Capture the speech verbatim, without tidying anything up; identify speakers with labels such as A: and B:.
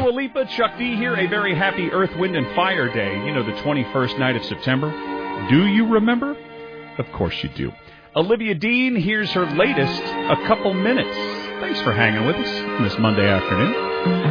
A: Dua Lipa, Chuck D here. A very happy Earth, Wind, and Fire Day. You know, the twenty-first night of September. Do you remember? Of course you do. Olivia Dean, here's her latest, A Couple Minutes. Thanks for hanging with us on this Monday afternoon.